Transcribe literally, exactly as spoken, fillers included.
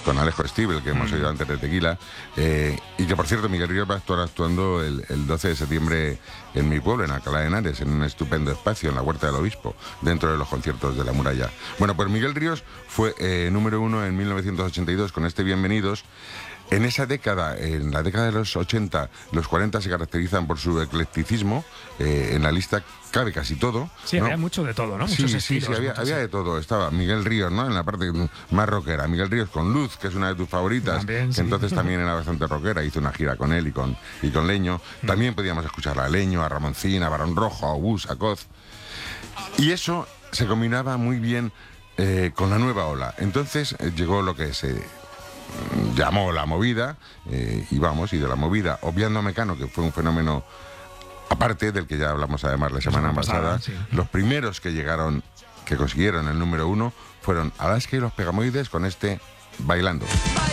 con Alejo Stivel, que hemos mm. oído antes de Tequila, eh, y que por cierto Miguel Ríos va a estar actuando el, el doce de septiembre en mi pueblo, en Alcalá de Henares, en un estupendo espacio en la Huerta del Obispo, dentro de los conciertos de la Muralla. Bueno, pues Miguel Ríos fue eh, número uno en mil novecientos ochenta y dos con este Bienvenidos. En esa década, en la década de los ochenta, los cuarenta se caracterizan por su eclecticismo. Eh, en la lista cabe casi todo. Sí, ¿no? Había mucho de todo, ¿no? Sí, Muchos sí, estilos, sí, había, muchos, había sí. de todo. Estaba Miguel Ríos, ¿no? En la parte más rockera. Miguel Ríos con Luz, que es una de tus favoritas. También, que sí. entonces también era bastante rockera. Hizo una gira con él y con, y con Leño. También podíamos escuchar a Leño, a Ramoncín, a Barón Rojo, a Obús, a Coz. Y eso se combinaba muy bien eh, con la nueva ola. Entonces eh, llegó lo que se llamó la movida, eh, y vamos, y de la movida, obviando a Mecano, que fue un fenómeno aparte del que ya hablamos además la semana, la semana pasada, pasada sí. Los primeros que llegaron, que consiguieron el número uno, fueron Alaska y los Pegamoides con este Bailando.